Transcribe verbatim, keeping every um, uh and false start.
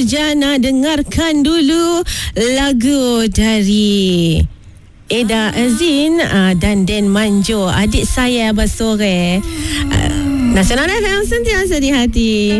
Nurjana, dengarkan dulu lagu dari Eda Azin uh, dan Den Manjo, Adik Saya Abang Sore. uh, Nasional F M sentiasa di hati.